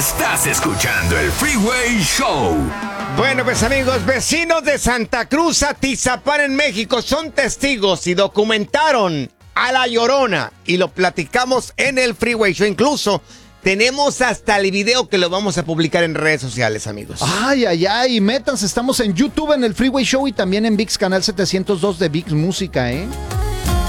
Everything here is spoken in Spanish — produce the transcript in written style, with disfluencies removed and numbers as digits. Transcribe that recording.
Estás escuchando el Freeway Show. Bueno, pues amigos, vecinos de Santa Cruz, Atizapán en México, son testigos y documentaron a La Llorona y lo platicamos en el Freeway Show. Incluso tenemos hasta el video que lo vamos a publicar en redes sociales, amigos. Ay, métanse, estamos en YouTube en el Freeway Show y también en VIX Canal 702 de VIX Música, ¿eh?